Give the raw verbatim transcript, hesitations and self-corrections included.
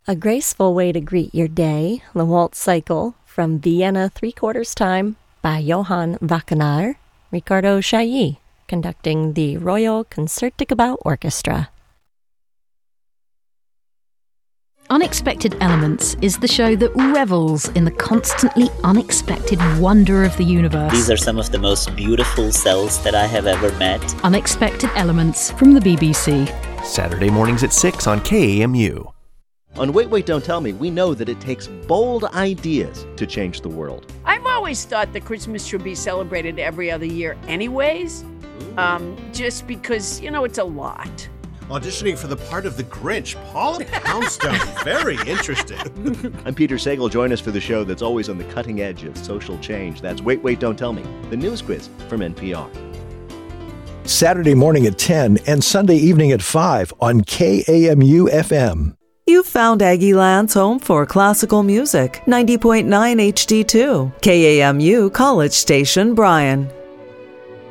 A graceful way to greet your day, the Waltz Cycle from Vienna Three-Quarters Time by Johann Wackenaar, Ricardo Chailly, conducting the Royal Concertgebouw Orchestra. Unexpected Elements is the show that revels in the constantly unexpected wonder of the universe. These are some of the most beautiful cells that I have ever met. Unexpected Elements from the B B C. Saturday mornings at six on K A M U. On Wait, Wait, Don't Tell Me, we know that it takes bold ideas to change the world. I've always thought that Christmas should be celebrated every other year anyways, um, just because, you know, it's a lot. Auditioning for the part of the Grinch, Paula Poundstone. Very interesting. I'm Peter Sagal. Join us for the show that's always on the cutting edge of social change. That's Wait, Wait, Don't Tell Me, the news quiz from N P R. Saturday morning at ten and Sunday evening at five on K A M U F M. You found Aggieland's home for classical music, ninety point nine H D two, K A M U College Station, Bryan.